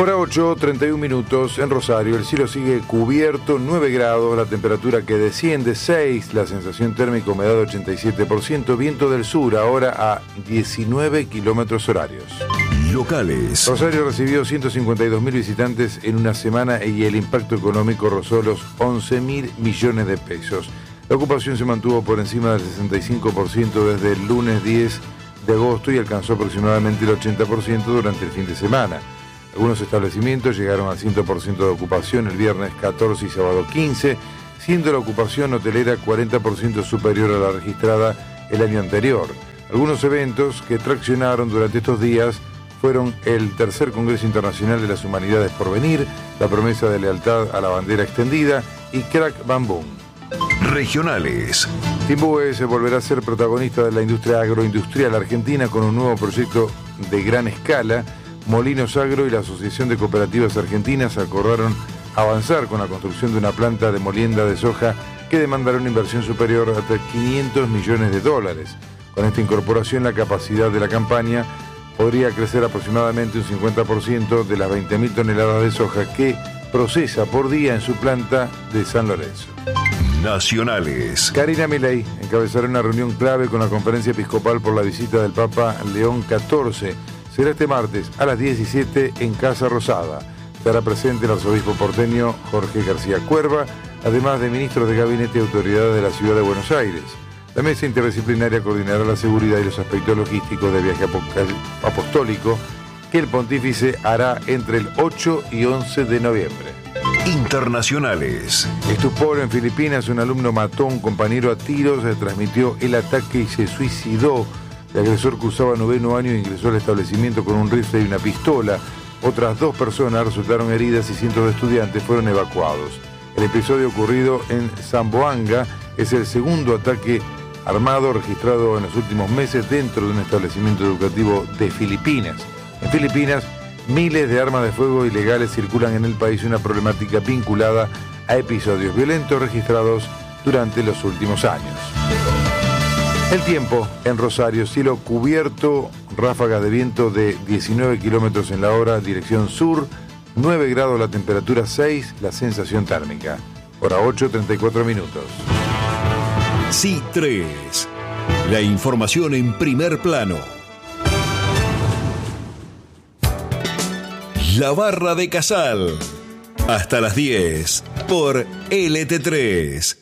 Hora 8, 31 minutos en Rosario. El cielo sigue cubierto, 9 grados, la temperatura que desciende 6, la sensación térmica, humedad 87%, viento del sur ahora a 19 kilómetros horarios. Locales. Rosario recibió 152.000 visitantes en una semana y el impacto económico rozó los 11.000 millones de pesos. La ocupación se mantuvo por encima del 65% desde el lunes 10 de agosto y alcanzó aproximadamente el 80% durante el fin de semana. Algunos establecimientos llegaron al 100% de ocupación el viernes 14 y sábado 15, siendo la ocupación hotelera 40% superior a la registrada el año anterior. Algunos eventos que traccionaron durante estos días fueron el tercer Congreso Internacional de las Humanidades por Venir, la promesa de lealtad a la bandera extendida y Crack Bam Boom. Regionales. Timbúes se volverá a ser protagonista de la industria agroindustrial argentina con un nuevo proyecto de gran escala. Molinos Agro y la Asociación de Cooperativas Argentinas acordaron avanzar con la construcción de una planta de molienda de soja que demandará una inversión superior a hasta $500 millones. Con esta incorporación, la capacidad de la campaña podría crecer aproximadamente un 50% de las 20.000 toneladas de soja que procesa por día en su planta de San Lorenzo. Nacionales. Karina Milei encabezará una reunión clave con la Conferencia Episcopal por la visita del Papa León XIV. Será este martes a las 17 en Casa Rosada. Estará presente el arzobispo porteño Jorge García Cuerva, además de ministros de gabinete y autoridades de la ciudad de Buenos Aires. La mesa interdisciplinaria coordinará la seguridad y los aspectos logísticos del viaje apostólico que el pontífice hará entre el 8 y 11 de noviembre. Internacionales. Estupor en Filipinas, un alumno mató a un compañero a tiros, se transmitió el ataque y se suicidó. El agresor cursaba 9º año e ingresó al establecimiento con un rifle y una pistola. Otras 2 personas resultaron heridas y cientos de estudiantes fueron evacuados. El episodio ocurrido en Zamboanga es el segundo ataque armado registrado en los últimos meses dentro de un establecimiento educativo de Filipinas. En Filipinas, miles de armas de fuego ilegales circulan en el país, una problemática vinculada a episodios violentos registrados durante los últimos años. El tiempo en Rosario, cielo cubierto, ráfagas de viento de 19 kilómetros en la hora, dirección sur, 9 grados la temperatura, 6 la sensación térmica. Hora 8, 34 minutos. Sí 3. La información en primer plano. La Barra de Casal. Hasta las 10 por LT3.